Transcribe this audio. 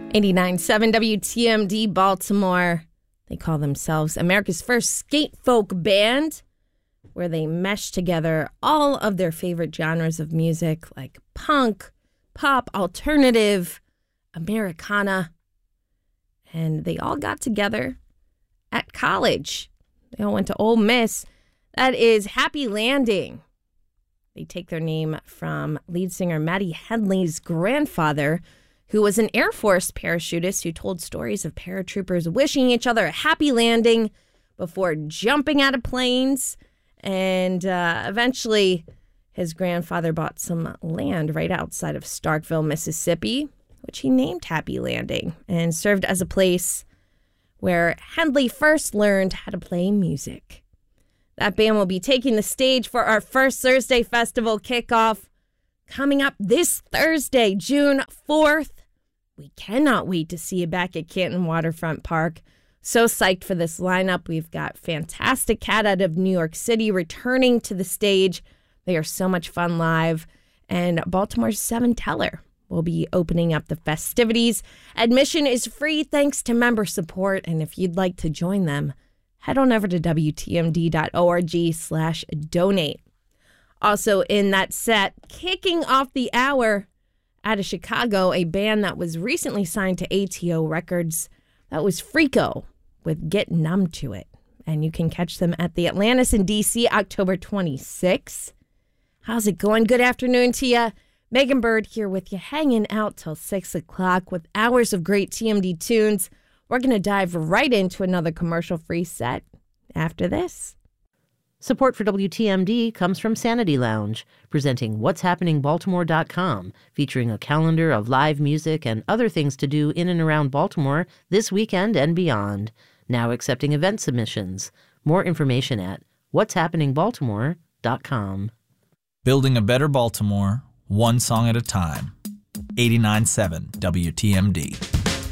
89.7 WTMD Baltimore. They call themselves America's first skate folk band, where they mesh together all of their favorite genres of music like punk, pop, alternative, Americana. And they all got together at college. They all went to Ole Miss. That is Happy Landing. They take their name from lead singer Matty Headley's grandfather, who was an Air Force parachutist who told stories of paratroopers wishing each other a happy landing before jumping out of planes. And eventually, his grandfather bought some land right outside of Starkville, Mississippi, which he named Happy Landing, and served as a place where Headley first learned how to play music. That band will be taking the stage for our first Thursday Festival kickoff coming up this Thursday, June 4th. We cannot wait to see you back at Canton Waterfront Park. So psyched for this lineup. We've got Fantastic Cat out of New York City returning to the stage. They are so much fun live. And Baltimore's Seven Teller will be opening up the festivities. Admission is free thanks to member support. And if you'd like to join them, head on over to WTMD.org/donate. Also in that set, kicking off the hour out of Chicago, a band that was recently signed to ATO Records. That was Freako with Get Numb to It. And you can catch them at the Atlantis in D.C. October 26th. How's it going? Good afternoon to you. Megan Bird here with you, hanging out till 6 o'clock with hours of great TMD tunes. We're going to dive right into another commercial-free set after this. Support for WTMD comes from Sanity Lounge, presenting what'shappeningbaltimore.com, featuring a calendar of live music and other things to do in and around Baltimore this weekend and beyond. Now accepting event submissions. More information at what'shappeningbaltimore.com. Building a better Baltimore, one song at a time. 89.7 WTMD.